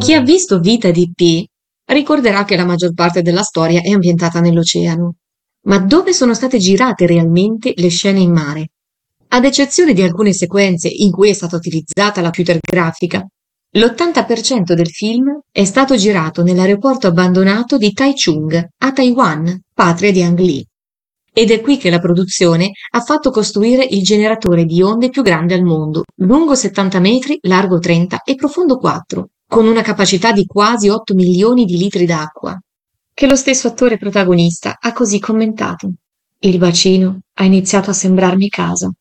Chi ha visto Vita di Pi ricorderà che la maggior parte della storia è ambientata nell'oceano. Ma dove sono state girate realmente le scene in mare? Ad eccezione di alcune sequenze in cui è stata utilizzata la computer grafica, l'80% del film è stato girato nell'aeroporto abbandonato di Taichung, a Taiwan, patria di Ang Lee. Ed è qui che la produzione ha fatto costruire il generatore di onde più grande al mondo, lungo 70 metri, largo 30 e profondo 4, con una capacità di quasi 8 milioni di litri d'acqua, che lo stesso attore protagonista ha così commentato. Il bacino ha iniziato a sembrarmi casa.